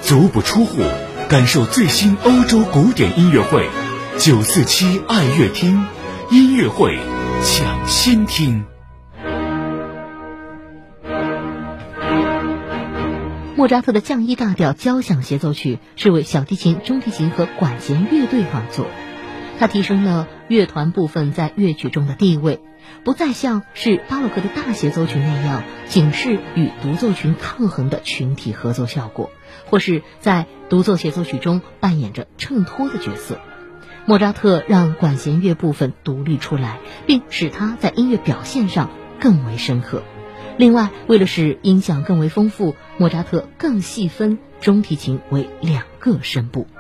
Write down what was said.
足不出户，感受最新欧洲古典音乐会，947爱乐厅音乐会抢先听。 莫扎特的降 E 大调交响协奏曲是为小提琴、中提琴和管弦乐队而作，它提升了乐团部分在乐曲中的地位，不再像是巴洛克的大协奏曲那样仅是与独奏群抗衡的群体合作效果，或是在独奏协奏曲中扮演着衬托的角色。莫扎特让管弦乐部分独立出来，并使它在音乐表现上更为深刻。另外，为了使音响更为丰富，莫扎特更细分中提琴为2个声部。